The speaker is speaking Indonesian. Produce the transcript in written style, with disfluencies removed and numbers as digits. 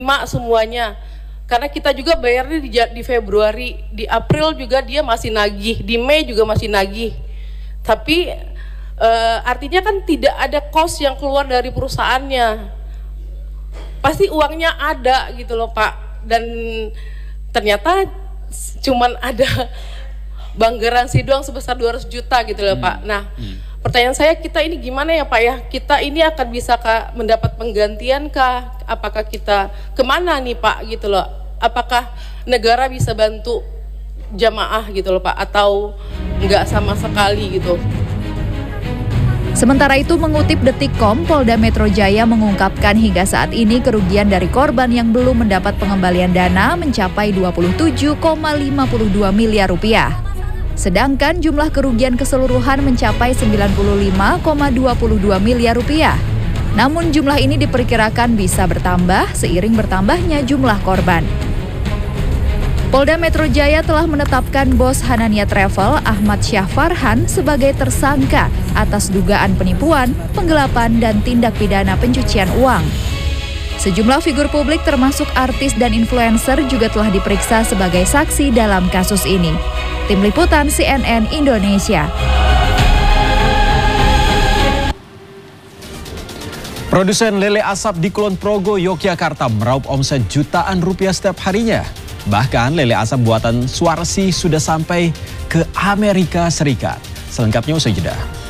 semuanya, karena kita juga bayarnya di Februari, di April juga dia masih nagih, di Mei juga masih nagih. Tapi artinya kan tidak ada cost yang keluar dari perusahaannya, pasti uangnya ada gitu loh Pak. Dan ternyata cuman ada bank garansi doang sebesar 200 juta gitu loh Pak. Nah, pertanyaan saya, kita ini gimana ya Pak ya? Kita ini akan bisa mendapat penggantian kah? Apakah kita kemana nih Pak gitu loh? Apakah negara bisa bantu jamaah gitu loh Pak? Atau enggak sama sekali gitu? Sementara itu, mengutip Detikcom, Polda Metro Jaya mengungkapkan hingga saat ini kerugian dari korban yang belum mendapat pengembalian dana mencapai 27,52 miliar rupiah. Sedangkan jumlah kerugian keseluruhan mencapai 95,22 miliar rupiah. Namun jumlah ini diperkirakan bisa bertambah seiring bertambahnya jumlah korban. Polda Metro Jaya telah menetapkan bos Hanania Travel Ahmad Syah Farhan sebagai tersangka atas dugaan penipuan, penggelapan, dan tindak pidana pencucian uang. Sejumlah figur publik termasuk artis dan influencer juga telah diperiksa sebagai saksi dalam kasus ini. Tim Liputan CNN Indonesia. Produsen lele asap di Kulon Progo, Yogyakarta meraup omset jutaan rupiah setiap harinya. Bahkan lele asap buatan Suarsi sudah sampai ke Amerika Serikat. Selengkapnya usai jeda.